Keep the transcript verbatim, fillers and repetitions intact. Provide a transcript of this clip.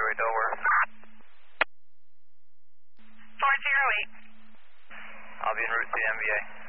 Delaware, Delaware. four zero eight. I'll be en route to the M V A.